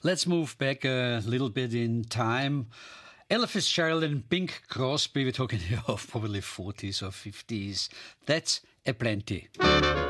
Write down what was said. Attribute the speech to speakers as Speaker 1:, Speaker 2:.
Speaker 1: Let's move back a little bit in time. Ella Fitzgerald and Bing Crosby, we're talking here of probably 40s or 50s. That's a plenty.